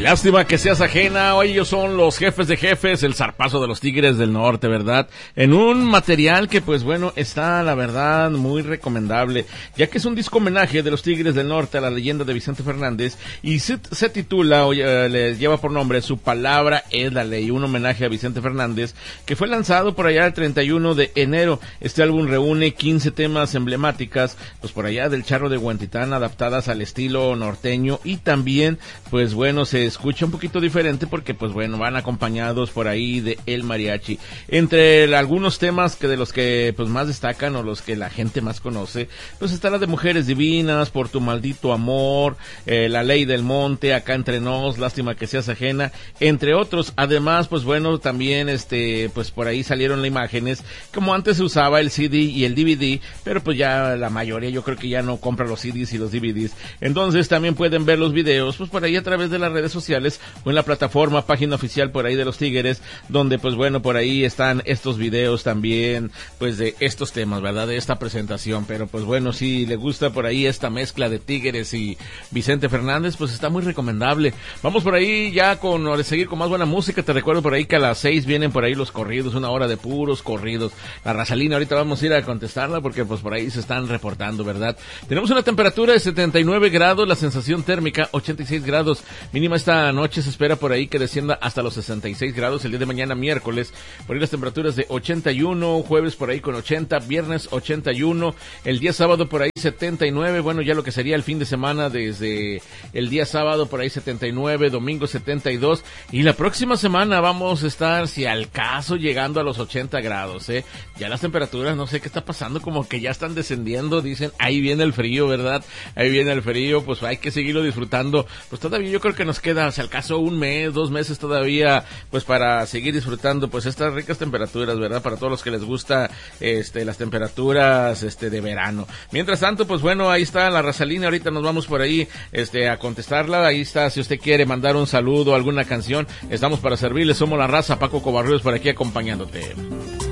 Lástima que seas ajena. Hoy ellos son los jefes de jefes, el zarpazo de los Tigres del Norte, ¿verdad? En un material que, pues bueno, está, la verdad, muy recomendable, ya que es un disco homenaje de los Tigres del Norte a la leyenda de Vicente Fernández, y se titula, le lleva por nombre Su Palabra es la Ley, un homenaje a Vicente Fernández, que fue lanzado por allá el 31 de enero. Este álbum reúne 15 temas emblemáticas, pues por allá del Charro de Huentitán, adaptadas al estilo norteño, y también, pues bueno, se escucha un poquito diferente porque, pues bueno, van acompañados por ahí de el mariachi. Entre algunos temas que de los que pues más destacan, o los que la gente más conoce, pues está la de Mujeres Divinas, Por tu maldito amor, La Ley del Monte, Acá entre nos, Lástima que seas ajena, entre otros. Además, pues bueno, también pues por ahí salieron las imágenes, como antes se usaba el CD y el DVD, pero pues ya la mayoría yo creo que ya no compra los CDs y los DVDs. Entonces también pueden ver los videos, pues por ahí a través de las redes sociales o en la plataforma, página oficial por ahí de los Tigres, donde pues bueno, por ahí están estos videos también, pues de estos temas, ¿verdad? De esta presentación. Pero pues bueno, si le gusta por ahí esta mezcla de Tigres y Vicente Fernández, pues está muy recomendable. Vamos por ahí ya seguir con más buena música. Te recuerdo por ahí que a las 6 vienen por ahí los corridos, una hora de puros corridos. La Razalina, ahorita vamos a ir a contestarla porque pues por ahí se están reportando, ¿verdad? Tenemos una temperatura de 79 grados, la sensación térmica 86 grados, mínima esta noche se espera por ahí que descienda hasta los 66 grados. El día de mañana, miércoles, por ahí las temperaturas de 81, jueves por ahí con 80, viernes 81, el día sábado por ahí 79, bueno, ya lo que sería el fin de semana desde el día sábado por ahí 79, domingo 72, y la próxima semana vamos a estar, si al caso, llegando a los 80 grados, ya las temperaturas, no sé qué está pasando, como que ya están descendiendo, dicen, ahí viene el frío, ¿verdad? Ahí viene el frío, pues hay que seguirlo disfrutando, pues todavía yo creo que nos queda, si al caso, un mes, 2 meses todavía, pues para seguir disfrutando pues estas ricas temperaturas, ¿verdad? Para todos los que les gusta las temperaturas de verano. Mientras tanto, pues bueno, ahí está la Razalina, ahorita nos vamos por ahí a contestarla. Ahí está, si usted quiere mandar un saludo, alguna canción, estamos para servirle. Somos La Raza, Paco Covarrubias por aquí acompañándote.